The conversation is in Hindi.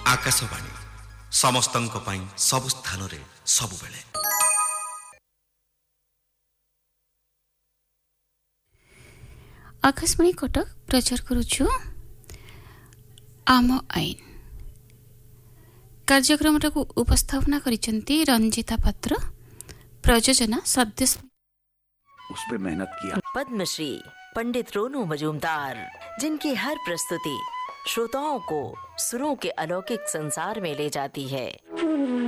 आकाशवाणी समस्तंक पई सब स्थान रे सब बेले। आकाशवाणी कटक प्रचार करुछु आम आईन कार्यक्रम को उपस्थापना करिसेंती रंजिता पात्र। प्रयोजना सदस्य उस पे मेहनत किया। पद्मश्री पंडित रोनू मजूमदार, जिनकी हर प्रस्तुति श्रोताओं को सुरों के अलौकिक संसार में ले जाती है।